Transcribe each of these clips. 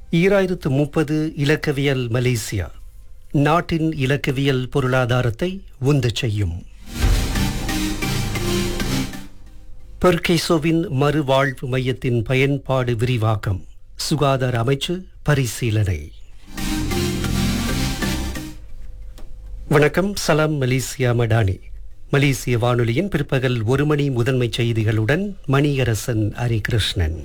2030 இலக்கவியல் Malaysia நாட்டின் இலக்கவியல் பொருளாதாரத்தை உந்தச் செய்யும். பெர்கேசோவின் மறுவாழ்வு மையத்தின் பயன்பாடு விரிவாக்கம், சுகாதார அமைச்சு பரிசீலனை. வணக்கம், சலாம் மலேசியா மடானி. மலேசிய வானொலியின் பிற்பகல் 1 மணி முதன்மை செய்திகளுடன் மணியரசன் ஹரிகிருஷ்ணன்.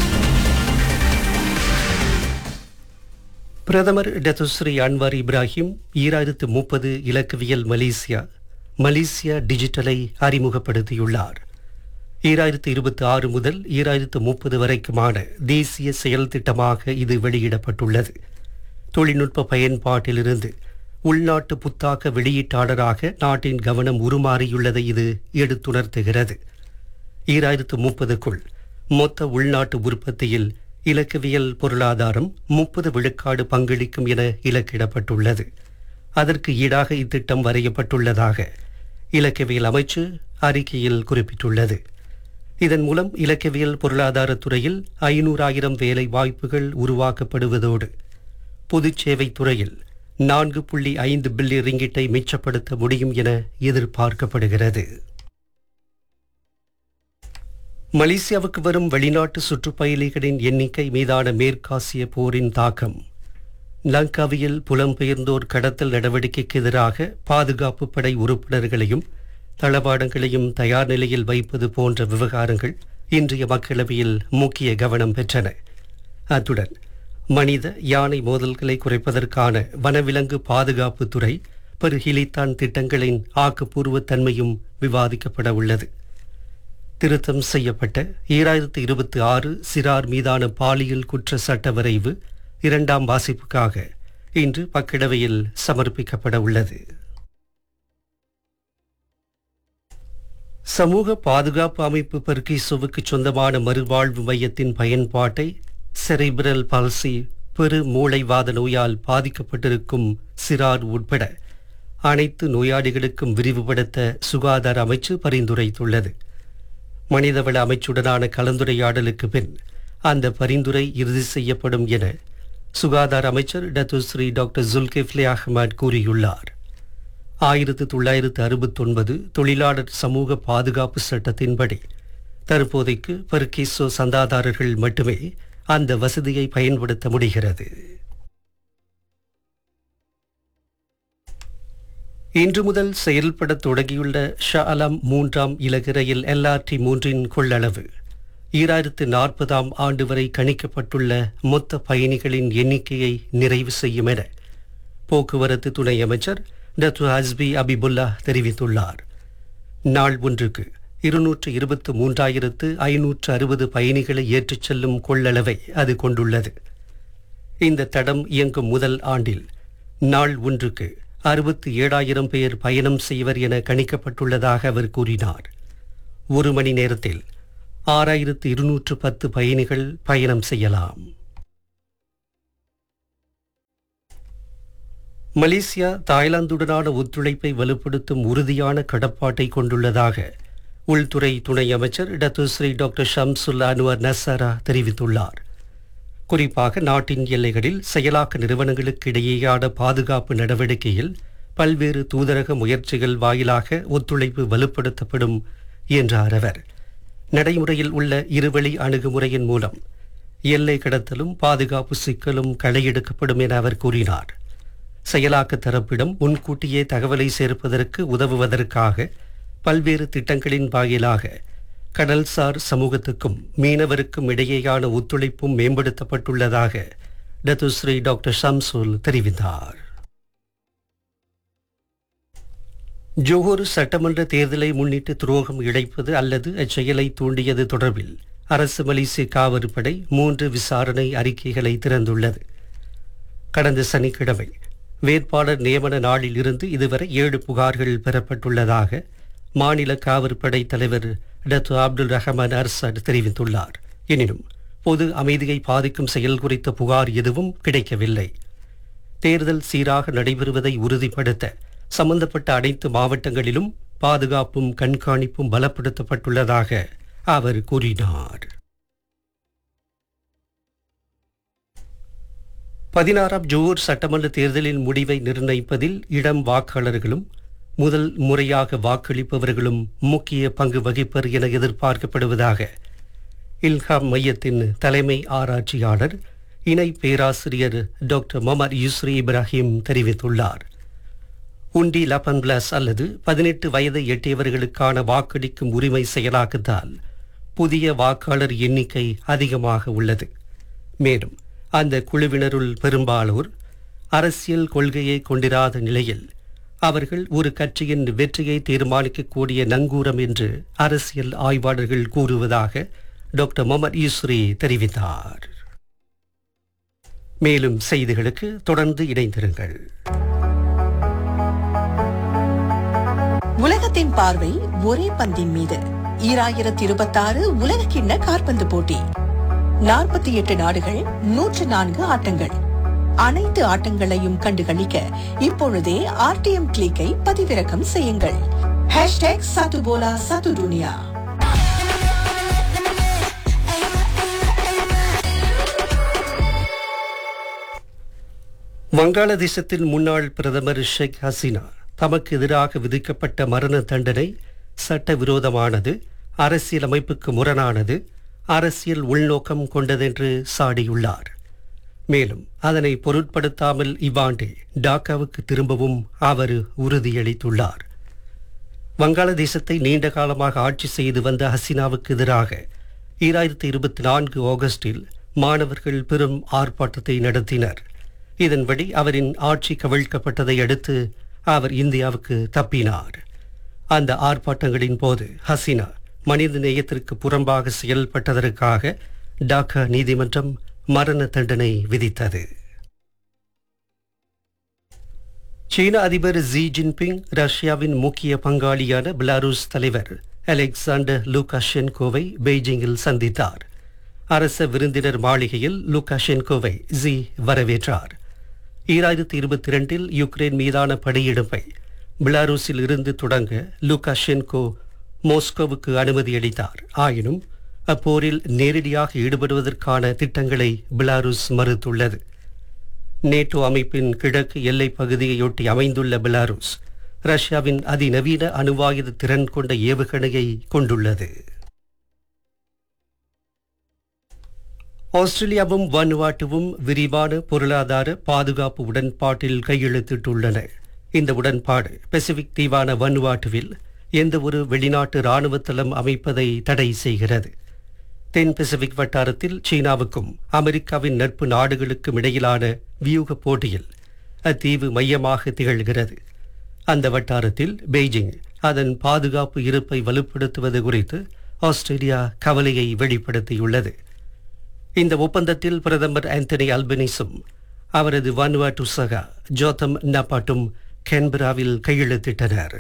பிரதமர் டத்துஸ்ரீ அன்வார் இப்ராஹிம் 2030 இலக்கவியல் மலேசியா டிஜிட்டலை அறிமுகப்படுத்தியுள்ளார். 2026 முதல் 2030 வரைக்குமான தேசிய செயல் திட்டமாக இது வெளியிடப்பட்டுள்ளது. தொழில்நுட்ப பயன்பாட்டிலிருந்து உள்நாட்டு புத்தாக்க வெளியீட்டாளராக நாட்டின் கவனம் உருமாறியுள்ளதை இது எடுத்துணர்த்துகிறது. 2030க்குள் மொத்த உள்நாட்டு உற்பத்தியில் இலக்கவியல் பொருளாதாரம் 30 விழுக்காடு பங்களிக்கும் என இலக்கிடப்பட்டுள்ளது. அதற்கு ஈடாக இத்திட்டம் வரையப்பட்டுள்ளதாக இலக்கவியல் அமைச்சு அறிக்கையில் குறிப்பிட்டுள்ளது. இதன் மூலம் இலக்கவியல் பொருளாதாரத்துறையில் 500,000 வேலை வாய்ப்புகள் உருவாக்கப்படுவதோடு பொதுச் சேவை துறையில் 4.5 பில்லியன் ரிங்கிட்டை மிச்சப்படுத்த முடியும் என எதிர்பார்க்கப்படுகிறது. மலேசியாவுக்கு வரும் வெளிநாட்டு சுற்றுப்பயணிகளின் எண்ணிக்கை மீதான மேற்காசிய போரின் தாக்கம், லங்காவியில் புலம்பெயர்ந்தோர் கடத்தல் நடவடிக்கைக்கு எதிராக பாதுகாப்பு படை உறுப்பினர்களையும் தளவாடங்களையும் தயார் நிலையில் வைப்பது போன்ற விவகாரங்கள் இன்றைய மக்களவையில் முக்கிய கவனம் பெற்றன. அத்துடன் மனித யானை மோதல்களை குறைப்பதற்கான வனவிலங்கு பாதுகாப்பு துறை பெருஹிலித்தான் திட்டங்களின் ஆக்கப்பூர்வ தன்மையும் விவாதிக்கப்பட உள்ளது. திருத்தம் செய்யப்பட்ட 2026 சிறார் மீதான பாலியல் குற்ற சட்ட வரைவு 2ஆம் வாசிப்புக்காக இன்று மக்களவையில் சமர்ப்பிக்கப்பட உள்ளது. சமூக பாதுகாப்பு அமைப்பு பெர்கிசோவுக்கு சொந்தமான மறுவாழ்வு மையத்தின் பயன்பாட்டை செரிபிரல் பால்சி பெரு மூளைவாத நோயால் பாதிக்கப்பட்டிருக்கும் சிறார் உட்பட அனைத்து நோயாளிகளுக்கும் விரிவுபடுத்த சுகாதார அமைச்சு பரிந்துரைத்துள்ளது. மனிதவள அமைச்சுடனான கலந்துரையாடலுக்கு பின் அந்த பரிந்துரை இறுதி செய்யப்படும் என சுகாதார அமைச்சர் டத்துஸ்ரீ டாக்டர் ஜுல்கிஃப்லே அஹ்மத் கூறியுள்ளார். 1969 தொழிலாளர் சமூக பாதுகாப்பு சட்டத்தின்படி தற்போதைக்கு பெர்கிசோ சந்தாதாரர்கள் மட்டுமே அந்த வசதியை பயன்படுத்த முடிகிறது. இன்று முதல் செயல்பட தொடங்கியுள்ள ஷா அலம் 3ஆம் இலகு ரயில் LRT 3இன் கொள்ளளவு 2040ஆம் ஆண்டு வரை கணிக்கப்பட்டுள்ள மொத்த பயணிகளின் எண்ணிக்கையை நிறைவு செய்யும் என போக்குவரத்து துணை அமைச்சர் டத்து ஹஸ்பி அபிபுல்லா தெரிவித்துள்ளார். நாள் ஒன்றுக்கு 223,560 பயணிகளை ஏற்றிச் செல்லும் கொள்ளளவை அது கொண்டுள்ளது. இந்த தடம் இயங்கும் முதல் ஆண்டில் நாள் ஒன்றுக்கு 67,000 பேர் பயணம் செய்வர் என கணிக்கப்பட்டுள்ளதாக அவர் கூறினார். 1 மணி நேரத்தில் 6,210 பயணிகள் பயணம் செய்யலாம். மலேசியா தாய்லாந்துடனான ஒத்துழைப்பை வலுப்படுத்தும் உறுதியான கடப்பாட்டை கொண்டுள்ளதாக உள்துறை துணை அமைச்சர் டத்துஸ்ரீ டாக்டர் ஷம்சுல் அன்வர் நசாரா தெரிவித்துள்ளார். குறிப்பாக நாட்டின் எல்லைகளில் செயலாக்க நிறுவனங்களுக்கு இடையேயான பாதுகாப்பு நடவடிக்கையில் பல்வேறு தூதரக முயற்சிகள் வாயிலாக ஒத்துழைப்பு வலுப்படுத்தப்படும் என்றார் அவர். நடைமுறையில் உள்ள இருவழி அணுகுமுறையின் மூலம் எல்லை கடத்தலும் பாதுகாப்பு சிக்கலும் களையெடுக்கப்படும் என அவர் கூறினார். செயலாக்க தரப்பிடம் முன்கூட்டியே தகவலை சேர்ப்பதற்கு உதவுவதற்காக பல்வேறு திட்டங்களின் வாயிலாக கடல்சார் சமூகத்துக்கும் மீனவருக்கும் இடையேயான ஒத்துழைப்பும் மேம்படுத்தப்பட்டுள்ளதாக டத்துஸ்ரீ டாக்டர் ஷம்சுல் தெரிவித்தார். ஜோஹர் சட்டமன்ற தேர்தலை முன்னிட்டு துரோகம் இழைப்பது அல்லது அச்செயலை தூண்டியது தொடர்பில் அரசு மலேசிய காவற்படை 3 விசாரணை அறிக்கைகளை திறந்துள்ளது. கடந்த சனிக்கிழமை வேட்பாளர் நியமன நாளில் இருந்து இதுவரை 7 புகார்கள் பெறப்பட்டுள்ளதாக மாநில காவற்படை தலைவர் டத்து அப்துல் ரஹ்மான் அர்சாட் தெரிவித்துள்ளார். எனினும் பொது அமைதியை பாதிக்கும் செயல் குறித்த புகார் எதுவும் கிடைக்கவில்லை. தேர்தல் சீராக நடைபெறுவதை உறுதிப்படுத்த சம்பந்தப்பட்ட அனைத்து மாவட்டங்களிலும் பாதுகாப்பும் கண்காணிப்பும் பலப்படுத்தப்பட்டுள்ளதாக அவர் கூறினார். 16ஆம் ஜோஹர் சட்டமன்ற தேர்தலின் முடிவை நிர்ணயிப்பதில் இடம் வாக்காளர்களும் முதல் முறையாக வாக்களிப்பவர்களும் முக்கிய பங்கு வகிப்பர் என எதிர்பார்க்கப்படுவதாக இல்ஹாம் மையத்தின் தலைமை ஆராய்ச்சியாளர் இணை பேராசிரியர் டாக்டர் முகமது யூஸ்ரி இப்ராஹிம் தெரிவித்துள்ளார். உண்டி லபன்பிளாஸ் அல்லது 18 வயதை எட்டியவர்களுக்கான வாக்களிக்கும் உரிமை செயலாக்கத்தால் புதிய வாக்காளர் எண்ணிக்கை அதிகமாக உள்ளது. மேலும் அந்த குழுவினருள் பெரும்பாலோர் அரசியல் கொள்கையை கொண்டிராத நிலையில் அவர்கள் ஒரு கட்சியின் வெற்றியை தீர்மானிக்கக்கூடிய நங்கூரம் என்று அரசியல் ஆய்வாளர்கள் கூறுவதாக டாக்டர் முகமது யூஸ்ரி தெரிவித்தார். மேலும் செய்திகளுக்கு தொடர்ந்து இணைந்திருங்கள். உலகத்தின் பார்வை ஒரே பந்தின் மீது 2026 உலக கிண்ண காற்பந்து போட்டி. 48 நாடுகள், 104 ஆட்டங்கள். அனைத்து ஆட்டங்களையும் கண்டுகளிக்க இப்பொழுதே RTM கிளிக்கை பதிவிறக்கம் செய்யுங்கள். #சத்துபோலா சத்துடுனியா. வங்காளதேசத்தின் முன்னாள் பிரதமர் ஷேக் ஹசீனா தமக்கு எதிராக விதிக்கப்பட்ட மரண தண்டனை சட்டவிரோதமானது, அரசியலமைப்புக்கு முரணானது, அரசியல் உள்நோக்கம் கொண்டதென்று சாடியுள்ளார். மேலும் அதனை பொருட்படுத்தாமல் இவ்வாண்டே டாக்காவுக்கு திரும்பவும் அவர் உறுதியளித்துள்ளார். வங்காளதேசத்தை நீண்ட காலமாக ஆட்சி செய்து வந்த ஹசீனாவுக்கு எதிராக 2024 ஆகஸ்டில் மாணவர்கள் பெரும் ஆர்ப்பாட்டத்தை நடத்தினர். இதன்படி அவரின் ஆட்சி கவிழ்க்கப்பட்டதை அடுத்து அவர் இந்தியாவுக்கு தப்பினார். அந்த ஆர்ப்பாட்டங்களின் போது ஹசீனா மனித நேயத்திற்கு புறம்பாக செயல்பட்டதற்காக டாக்கா நீதிமன்றம் மரண தண்டனை விதித்தது. சீன அதிபர் ஜி ஜின்பிங் ரஷ்யாவின் முக்கிய பங்காளியான பெலாருஸ் தலைவர் அலெக்சாண்டர் லூகாஷென்கோவை பெய்ஜிங்கில் சந்தித்தார். அரச விருந்தினர் மாளிகையில் லூகாஷென்கோவை ஜி வரவேற்றார். 2022 யுக்ரைன் மீதான படையெடுப்பை பெலாருஸில் இருந்து தொடங்க லூகாஷென்கோ மாஸ்கோவுக்கு அனுமதி அளித்தார். ஆயினும் அப்போரில் நேரடியாக ஈடுபடுவதற்கான திட்டங்களை பெலாருஸ் மறுத்துள்ளது. நேட்டோ அமைப்பின் கிழக்கு எல்லைப் பகுதியையொட்டி அமைந்துள்ள பெலாருஸ் ரஷ்யாவின் அதிநவீன அணுவாயுத திறன் கொண்ட ஏவுகணையை கொண்டுள்ளது. ஆஸ்திரேலியாவும் வானுவாட்டுவும் விரிவான பொருளாதார பாதுகாப்பு உடன்பாட்டில் கையெழுத்திட்டுள்ளன. இந்த உடன்பாடு பசிபிக் தீவான வானுவாட்டுவில் எந்த ஒரு வெளிநாட்டு இராணுவ தளம் அமைப்பதை தடை செய்கிறது. தென் பசிபிக் வட்டாரத்தில் சீனாவுக்கும் அமெரிக்காவின் நட்பு நாடுகளுக்கும் இடையிலான வியூக போட்டியில் அத்தீவு மையமாக திகழ்கிறது. அந்த வட்டாரத்தில் பெய்ஜிங் அதன் பாதுகாப்பு இருப்பை வலுப்படுத்துவது குறித்து ஆஸ்திரேலியா கவலையை வெளிப்படுத்தியுள்ளது. இந்த ஒப்பந்தத்தில் பிரதமர் ஆந்தனி அல்பனீஸும் அவரது வானுவாட்டு சகா ஜோதம் நபாட்டும் கேன்பராவில் கையெழுத்திட்டனர்.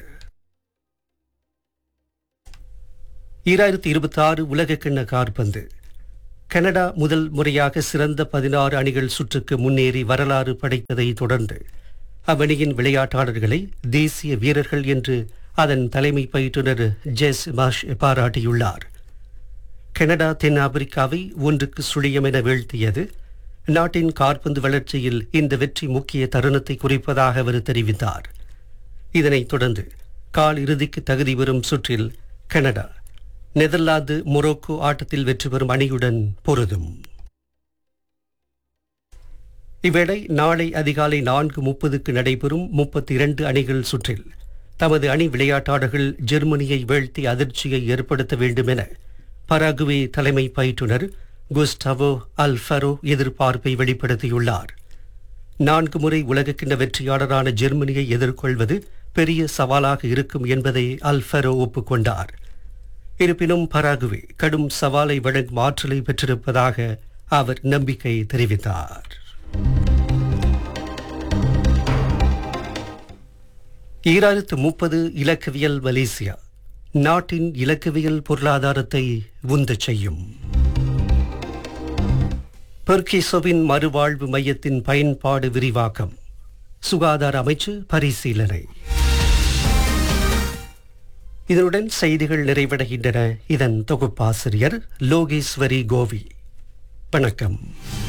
2026 உலகக்கிண்ண காற்பந்து. கனடா முதல் முறையாக சிறந்த 16 அணிகள் சுற்றுக்கு முன்னேறி வரலாறு படைத்ததை தொடர்ந்து அவ்வணியின் விளையாட்டாளர்களை தேசிய வீரர்கள் என்று அதன் தலைமை பயிற்றுனர் ஜெஸ் மாஷ் பாராட்டியுள்ளார். கனடா தென் ஆப்பிரிக்காவை 1-0 என வீழ்த்தியது. நாட்டின் காற்பந்து வளர்ச்சியில் இந்த வெற்றி முக்கிய தருணத்தை குறிப்பதாக அவர் தெரிவித்தார். இதனைத் தொடர்ந்து கால் இறுதிக்கு தகுதி பெறும் சுற்றில் கனடா நெதர்லாந்து மொரோக்கோ ஆட்டத்தில் வெற்றி பெறும் அணியுடன் பொருதும். இவ்வேளை நாளை அதிகாலை 4:30 நடைபெறும் 32 அணிகள் சுற்றில் தமது அணி விளையாட்டாளர்கள் ஜெர்மனியை வீழ்த்தி அதிர்ச்சியை ஏற்படுத்த வேண்டும் என பராகுவே தலைமை பயிற்றுனர் குஸ்டாவோ அல்ஃபரோ எதிர்பார்ப்பை வெளிப்படுத்தியுள்ளார். 4 முறை உலகக்கிண்ண வெற்றியாளரான ஜெர்மனியை எதிர்கொள்வது பெரிய சவாலாக இருக்கும் என்பதை அல்ஃபரோ ஒப்புக்கொண்டார். இருப்பினும் பராகுவே கடும் சவாலை வழங்கும் ஆற்றலை பெற்றிருப்பதாக அவர் நம்பிக்கை தெரிவித்தார். 2030 இலக்கவியல் மலேசியா நாட்டின் இலக்கவியல் பொருளாதாரத்தை உந்தச் செய்யும். பெர்கிசோவின் மறுவாழ்வு மையத்தின் பயன்பாடு விரிவாக்கம். சுகாதார அமைச்சு பரிசீலனை. இதனுடன் செய்திகள் நிறைவடைகின்றன. இதன் தொகுப்பாசிரியர் லோகேஸ்வரி கோவி. வணக்கம்.